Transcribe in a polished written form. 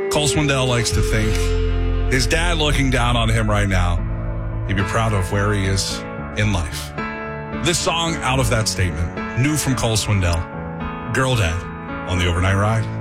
Cole Swindell likes to think his dad looking down on him right now, he'd be proud of where he is in life. This song, out of that statement, new from Cole Swindell, Girl Dad on the Overnight Ride.